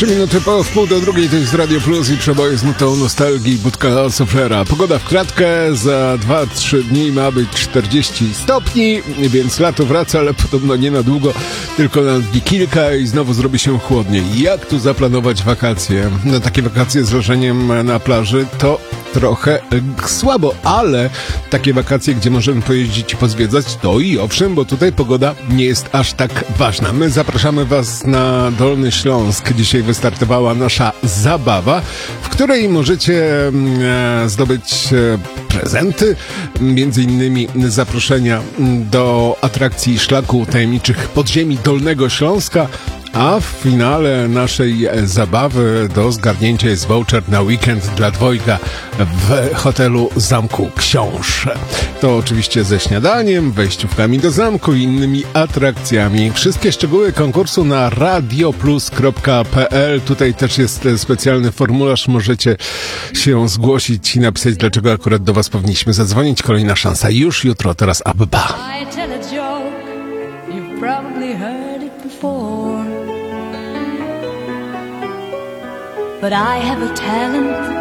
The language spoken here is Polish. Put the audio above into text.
3 minuty po wpół do drugiej, to jest Radio Plus i przeboje z nutą nostalgii, budka Soflera. Pogoda w kratkę, za 2-3 dni ma być 40 stopni, więc lato wraca, ale podobno nie na długo, tylko na dni kilka i znowu zrobi się chłodniej. Jak tu zaplanować wakacje? No, takie wakacje z leżeniem na plaży to trochę słabo, ale takie wakacje, gdzie możemy pojeździć i pozwiedzać, to i owszem, bo tutaj pogoda nie jest aż tak ważna. My zapraszamy Was na Dolny Śląsk. Dzisiaj wystartowała nasza zabawa, w której możecie zdobyć prezenty, między innymi zaproszenia do atrakcji Szlaku Tajemniczych Podziemi Dolnego Śląska, a w finale naszej zabawy do zgarnięcia jest voucher na weekend dla dwojga w hotelu Zamku Książ. To oczywiście ze śniadaniem, wejściówkami do zamku i innymi atrakcjami. Wszystkie szczegóły konkursu na radioplus.pl. Tutaj też jest specjalny formularz. Możecie się zgłosić i napisać, dlaczego akurat do Was powinniśmy zadzwonić. Kolejna szansa już jutro. Teraz Abba. But I have a talent